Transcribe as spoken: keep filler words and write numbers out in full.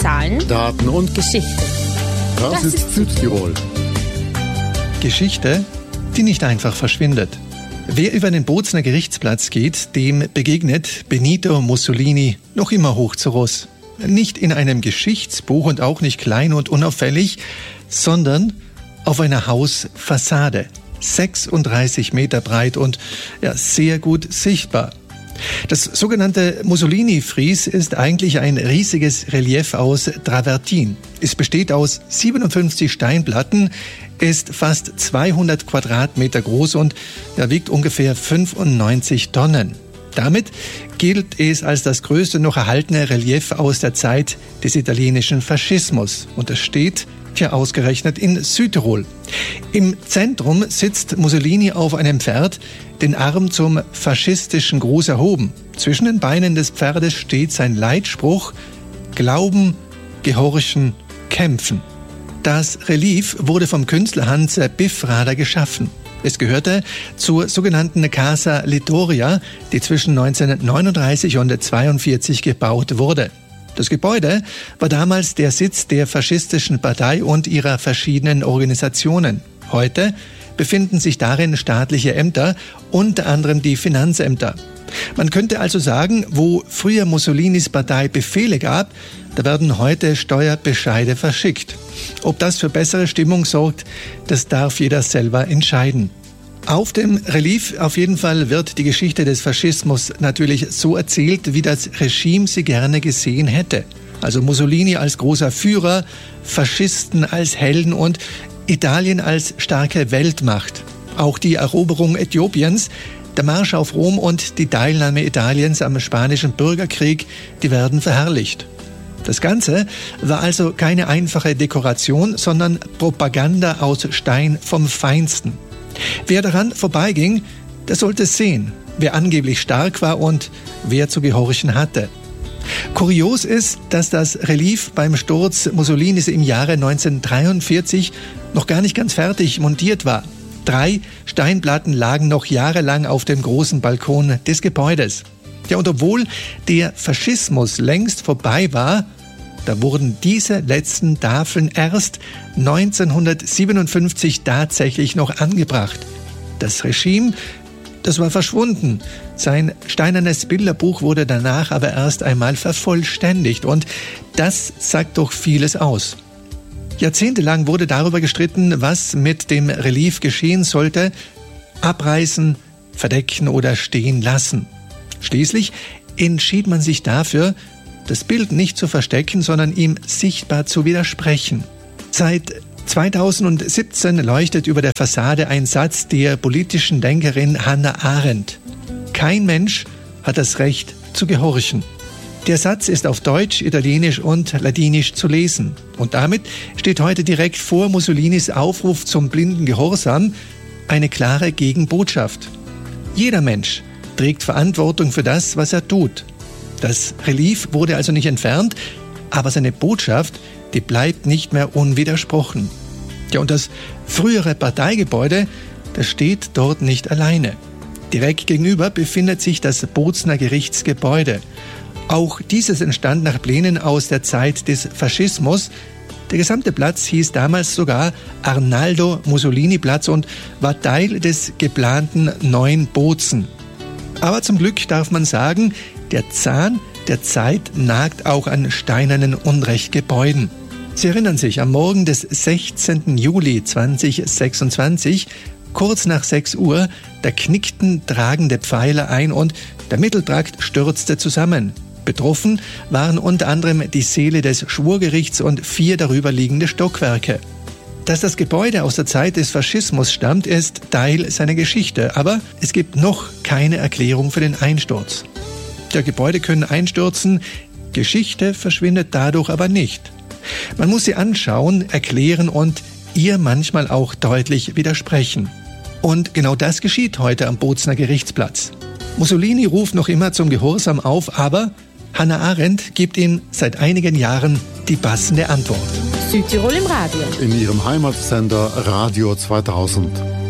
Zahlen, Daten und Geschichte. Das, das ist, ist Südtirol. Geschichte, die nicht einfach verschwindet. Wer über den Bozner Gerichtsplatz geht, dem begegnet Benito Mussolini noch immer hoch zu Ross. Nicht in einem Geschichtsbuch und auch nicht klein und unauffällig, sondern auf einer Hausfassade. sechsunddreißig Meter breit und ja, sehr gut sichtbar. Das sogenannte Mussolini-Fries ist eigentlich ein riesiges Relief aus Travertin. Es besteht aus siebenundfünfzig Steinplatten, ist fast zweihundert Quadratmeter groß und ja, wiegt ungefähr fünfundneunzig Tonnen. Damit gilt es als das größte noch erhaltene Relief aus der Zeit des italienischen Faschismus. Und es steht ja ausgerechnet in Südtirol. Im Zentrum sitzt Mussolini auf einem Pferd, den Arm zum faschistischen Gruß erhoben. Zwischen den Beinen des Pferdes steht sein Leitspruch: Glauben, Gehorchen, Kämpfen. Das Relief wurde vom Künstler Hans Biffrader geschaffen. Es gehörte zur sogenannten Casa Littoria, die zwischen neunzehnhundertneununddreißig und zweiundvierzig gebaut wurde. Das Gebäude war damals der Sitz der faschistischen Partei und ihrer verschiedenen Organisationen. Heute befinden sich darin staatliche Ämter, unter anderem die Finanzämter. Man könnte also sagen, wo früher Mussolinis Partei Befehle gab, da werden heute Steuerbescheide verschickt. Ob das für bessere Stimmung sorgt, das darf jeder selber entscheiden. Auf dem Relief auf jeden Fall wird die Geschichte des Faschismus natürlich so erzählt, wie das Regime sie gerne gesehen hätte. Also Mussolini als großer Führer, Faschisten als Helden und Italien als starke Weltmacht. Auch die Eroberung Äthiopiens, der Marsch auf Rom und die Teilnahme Italiens am Spanischen Bürgerkrieg, die werden verherrlicht. Das Ganze war also keine einfache Dekoration, sondern Propaganda aus Stein vom Feinsten. Wer daran vorbeiging, der sollte es sehen, wer angeblich stark war und wer zu gehorchen hatte. Kurios ist, dass das Relief beim Sturz Mussolinis im Jahre neunzehnhundertdreiundvierzig noch gar nicht ganz fertig montiert war. Drei Steinplatten lagen noch jahrelang auf dem großen Balkon des Gebäudes. Ja, und obwohl der Faschismus längst vorbei war, da wurden diese letzten Tafeln erst neunzehnhundertsiebenundfünfzig tatsächlich noch angebracht. Das Regime, das war verschwunden. Sein steinernes Bilderbuch wurde danach aber erst einmal vervollständigt. Und das sagt doch vieles aus. Jahrzehntelang wurde darüber gestritten, was mit dem Relief geschehen sollte: abreißen, verdecken oder stehen lassen. Schließlich entschied man sich dafür, das Bild nicht zu verstecken, sondern ihm sichtbar zu widersprechen. Seit zweitausendsiebzehn leuchtet über der Fassade ein Satz der politischen Denkerin Hannah Arendt: Kein Mensch hat das Recht zu gehorchen. Der Satz ist auf Deutsch, Italienisch und Ladinisch zu lesen. Und damit steht heute direkt vor Mussolinis Aufruf zum blinden Gehorsam eine klare Gegenbotschaft. Jeder Mensch trägt Verantwortung für das, was er tut. Das Relief wurde also nicht entfernt, aber seine Botschaft, die bleibt nicht mehr unwidersprochen. Ja, und das frühere Parteigebäude, das steht dort nicht alleine. Direkt gegenüber befindet sich das Bozner Gerichtsgebäude. Auch dieses entstand nach Plänen aus der Zeit des Faschismus. Der gesamte Platz hieß damals sogar Arnaldo Mussolini Platz und war Teil des geplanten neuen Bozen. Aber zum Glück darf man sagen, der Zahn der Zeit nagt auch an steinernen Unrechtgebäuden. Sie erinnern sich, am Morgen des sechzehnten Juli zweitausendsechsundzwanzig, kurz nach sechs Uhr, da knickten tragende Pfeiler ein und der Mitteltrakt stürzte zusammen. Betroffen waren unter anderem die Säle des Schwurgerichts und vier darüber liegende Stockwerke. Dass das Gebäude aus der Zeit des Faschismus stammt, ist Teil seiner Geschichte, aber es gibt noch keine Erklärung für den Einsturz. Ja, Gebäude können einstürzen, Geschichte verschwindet dadurch aber nicht. Man muss sie anschauen, erklären und ihr manchmal auch deutlich widersprechen. Und genau das geschieht heute am Bozner Gerichtsplatz. Mussolini ruft noch immer zum Gehorsam auf, aber Hannah Arendt gibt ihm seit einigen Jahren die passende Antwort. Südtirol im Radio. In ihrem Heimatsender Radio zweitausend.